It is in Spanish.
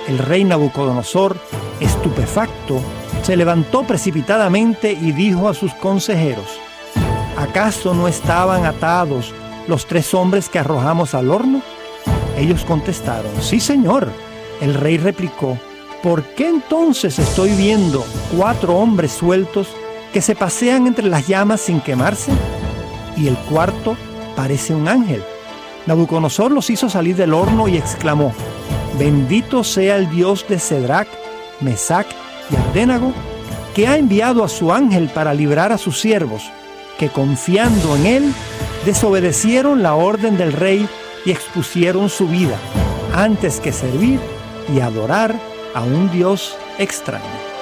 El rey Nabucodonosor, estupefacto, se levantó precipitadamente y dijo a sus consejeros: ¿acaso no estaban atados los 3 hombres que arrojamos al horno? Ellos contestaron: sí, señor. El rey replicó: ¿por qué entonces estoy viendo 4 hombres sueltos que se pasean entre las llamas sin quemarse? Y el cuarto parece un ángel. Nabucodonosor los hizo salir del horno y exclamó: bendito sea el Dios de Cedrac, Mesac y Abdenago, que ha enviado a su ángel para librar a sus siervos, que confiando en él, desobedecieron la orden del rey y expusieron su vida, antes que servir y adorar a un Dios extraño.